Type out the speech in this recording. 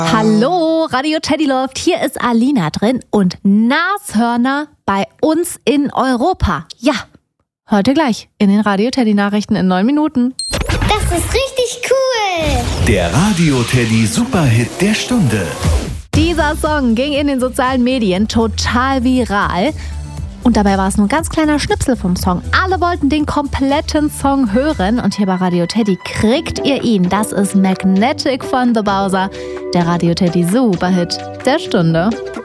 Hallo, Radio Teddy läuft. Hier ist Alina drin und Nashörner bei uns in Europa. Ja, hört ihr gleich in den Radio Teddy Nachrichten in 9 Minuten. Das ist richtig cool. Der Radio Teddy Superhit der Stunde. Dieser Song ging in den sozialen Medien total viral. Und dabei war es nur ein ganz kleiner Schnipsel vom Song. Alle wollten den kompletten Song hören. Und hier bei Radio Teddy kriegt ihr ihn. Das ist Magnetic von The Bowser, der Radio Teddy Superhit der Stunde.